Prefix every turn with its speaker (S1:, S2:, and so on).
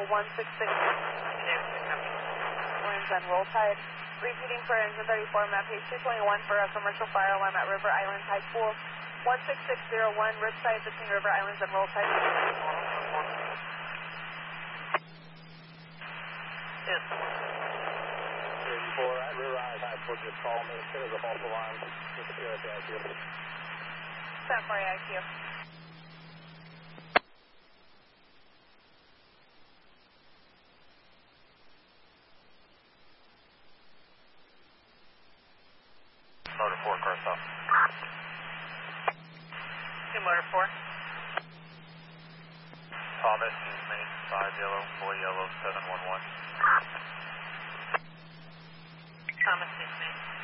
S1: 166. Winds and roll tide. Repeating for engine 34, map page 221 for a commercial fire alarm at River Island High School. 16601, Riptide between River Islands and roll tide.
S2: Yes. 34 at River Island High School, just call me as soon as the false alarm. Just appear at the IQ.
S1: Stand for IQ.
S2: Motor 4, car stop.
S1: 2 motor 4.
S2: Thomas, East Main, 5 yellow, boy yellow, 711.
S1: Thomas, East Main.